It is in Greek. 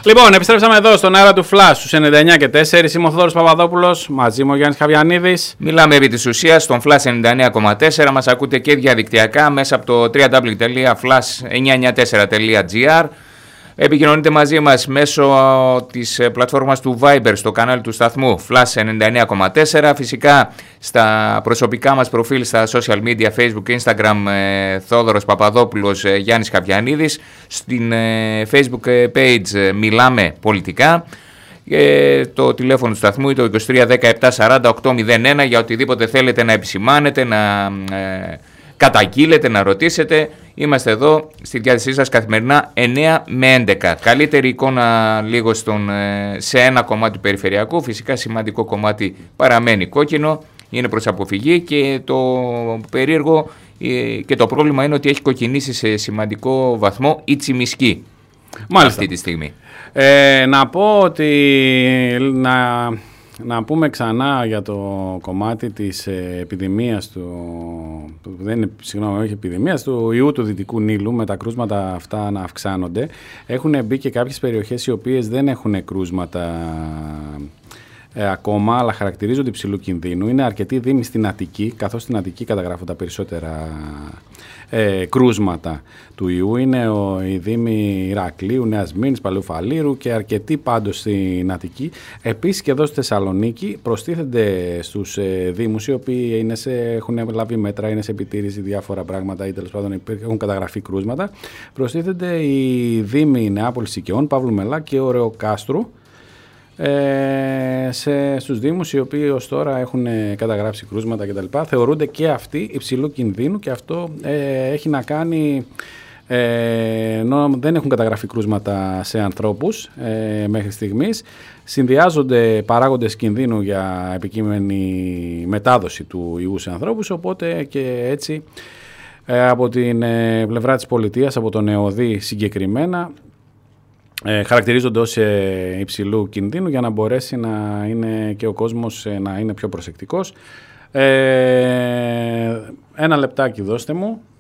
Λοιπόν, επιστρέψαμε εδώ στον αέρα του Flash στους 99 και 4. Είμαι ο Θόδωρος Παπαδόπουλος, μαζί μου ο Γιάννης Χαβιανίδης. Μιλάμε επί της ουσίας στον Flash 99,4. Μας ακούτε και διαδικτυακά μέσα από το www.flash994.gr. Επικοινωνείτε μαζί μας μέσω της πλατφόρμας του Viber στο κανάλι του σταθμού Flash 99,4. Φυσικά στα προσωπικά μας προφίλ στα social media, Facebook και Instagram, Θόδωρος Παπαδόπουλος, Γιάννης Χαβιανίδης. Στην Facebook page Μιλάμε Πολιτικά. Το τηλέφωνο του σταθμού είναι το 23 17 40 801 για οτιδήποτε θέλετε να επισημάνετε, να καταγγείλετε, να ρωτήσετε. Είμαστε εδώ στη διάθεσή σας καθημερινά 9 με 11. Καλύτερη εικόνα λίγο σε ένα κομμάτι του περιφερειακού. Φυσικά σημαντικό κομμάτι παραμένει κόκκινο, είναι προς αποφυγή και το περίεργο και το πρόβλημα είναι ότι έχει κοκκινήσει σε σημαντικό βαθμό η Τσιμισκή. Μάλιστα. Αυτή τη στιγμή. Να πω ότι να πούμε ξανά για το κομμάτι της επιδημίας του ιού του Δυτικού Νείλου, με τα κρούσματα αυτά να αυξάνονται. Έχουν μπει και κάποιες περιοχές οι οποίες δεν έχουν κρούσματα ακόμα, αλλά χαρακτηρίζονται υψηλού κινδύνου. Είναι αρκετοί δήμοι στην Αττική, καθώς στην Αττική καταγράφουν τα περισσότερα κρούσματα του ιού. Είναι οι δήμοι Ηρακλείου, Νέας Μήνης, Παλαιού Φαλήρου και αρκετοί πάντως στην Αττική. Επίσης και εδώ στη Θεσσαλονίκη προστίθενται στους δήμους οι οποίοι έχουν λάβει μέτρα, είναι σε επιτήρηση διάφορα πράγματα ή τέλος πάντων έχουν καταγραφεί κρούσματα. Προστίθενται οι δήμοι Νεάπολης Σικαιών, Παύλου Μελά και Ωρεοκάστρου, στους δήμους οι οποίοι ως τώρα έχουν καταγράψει κρούσματα κτλ. Θεωρούνται και αυτοί υψηλού κινδύνου και αυτό έχει να κάνει, ενώ δεν έχουν καταγραφεί κρούσματα σε ανθρώπους μέχρι στιγμής, συνδυάζονται παράγοντες κινδύνου για επικείμενη μετάδοση του ιού σε ανθρώπους, οπότε και έτσι από την πλευρά της πολιτείας, από τον ΕΟΔΗ συγκεκριμένα, χαρακτηρίζονται ως υψηλού κινδύνου για να μπορέσει να είναι και ο κόσμος να είναι πιο προσεκτικός. Ένα λεπτάκι δώστε μου.